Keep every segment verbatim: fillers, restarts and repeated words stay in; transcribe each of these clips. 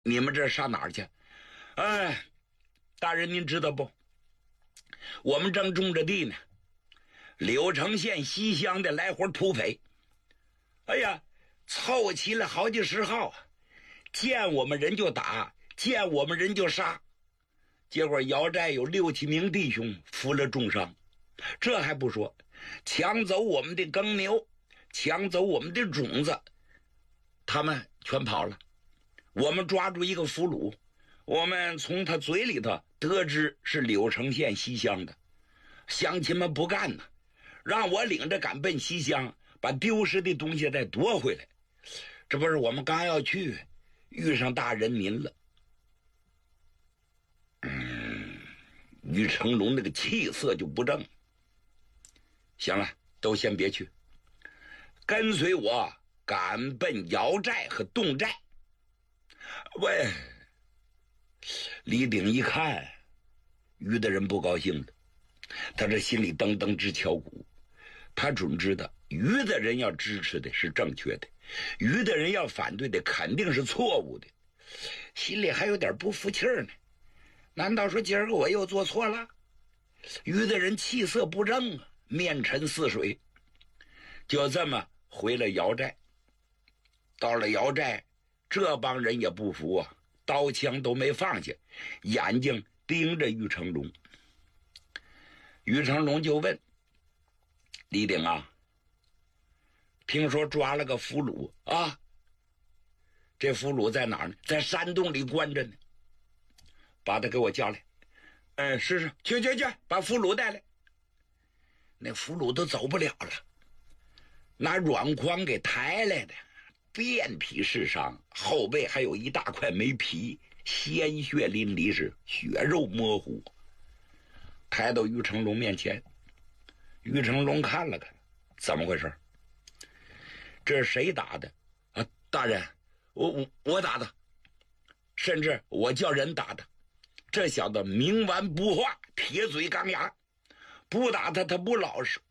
你们这上哪儿去？哎，大人您知道不？我们正种着地呢，柳城县西乡的来伙土匪，哎呀，凑齐了好几十号啊，见我们人就打，见我们人就杀，结果姚寨有六七名弟兄负了重伤。这还不说，抢走我们的耕牛，抢走我们的种子，他们全跑了。我们抓住一个俘虏，我们从他嘴里头得知是柳城县西乡的，乡亲们不干呢，让我领着赶奔西乡，把丢失的东西再夺回来。这不是我们刚要去，遇上大人您了。嗯，于成龙那个气色就不正。行了，都先别去，跟随我赶奔姚寨和侗寨。喂，李鼎一看于的人不高兴了，他这心里噔噔直敲鼓。他准知道于的人要支持的是正确的，于的人要反对的肯定是错误的，心里还有点不服气呢。难道说今儿个我又做错了？于的人气色不正啊，面沉似水。就这么回了姚寨。到了姚寨，这帮人也不服啊，刀枪都没放下，眼睛盯着于成龙。于成龙就问李鼎啊，听说抓了个俘虏啊？这俘虏在哪儿呢？在山洞里关着呢，把他给我叫来。哎，是是，去去去，把俘虏带来。那俘虏都走不了了，拿软筐给抬来的，遍体是伤，后背还有一大块没皮，鲜血淋漓，是血肉模糊。抬到于成龙面前，于成龙看了看，怎么回事？这是谁打的啊？大人，我我我打的，甚至我叫人打的。这小子冥顽不化，铁嘴钢牙，不打他他不老实。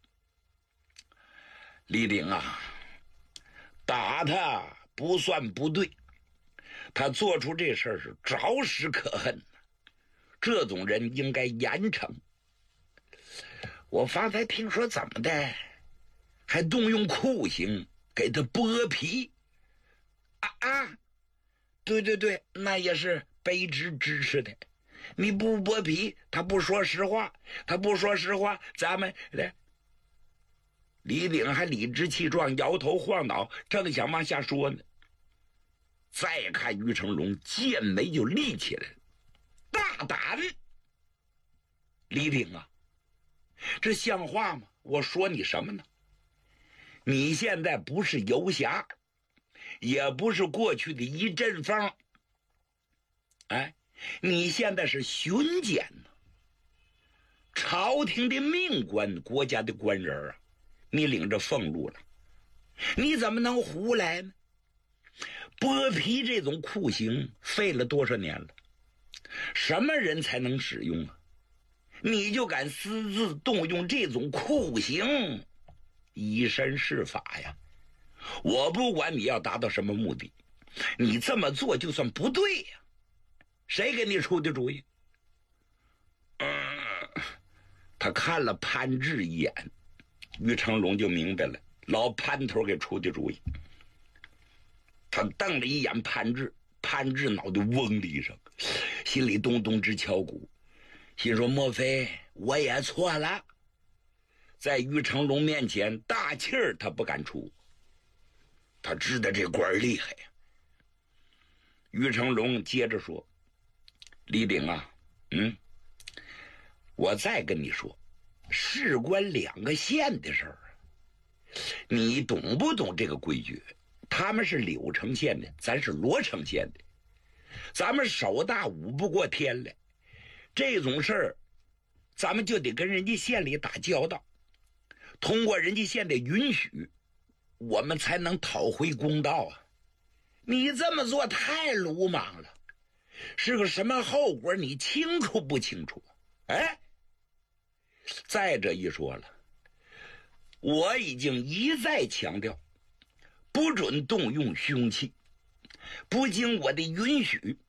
李鼎啊，打他不算不对，他做出这事儿是着实可恨，这种人应该严惩。我方才听说怎么的，还动用酷刑给他剥皮啊啊！对对对，那也是卑职支持的。你不剥皮，他不说实话，他不说实话，咱们来。李鼎还理直气壮，摇头晃脑，正想往下说呢，再看于成龙剑眉就立起来了，大胆！李鼎啊，这像话吗？我说你什么呢？你现在不是游侠，也不是过去的一阵风，哎，你现在是巡检呢，朝廷的命官，国家的官人啊，你领着俸禄了，你怎么能胡来呢？剥皮这种酷刑费了多少年了，什么人才能使用啊？你就敢私自动用这种酷刑，以身试法呀！我不管你要达到什么目的，你这么做就算不对呀！谁给你出的主意？嗯，他看了潘志一眼，于成龙就明白了，老潘头给出的主意。他瞪了一眼潘志，潘志脑袋嗡的一声，心里咚咚直敲鼓，心说莫非我也错了？在于成龙面前大气儿他不敢出，他知道这官厉害呀。于成龙接着说，李鼎啊，嗯，我再跟你说，事关两个县的事儿，你懂不懂这个规矩？他们是柳城县的，咱是罗城县的，咱们手大武不过天来，这种事儿咱们就得跟人家县里打交道，通过人家县的允许，我们才能讨回公道啊！你这么做太鲁莽了，是个什么后果你清楚不清楚？哎，再者一说了，我已经一再强调，不准动用凶器， 不经我的允许，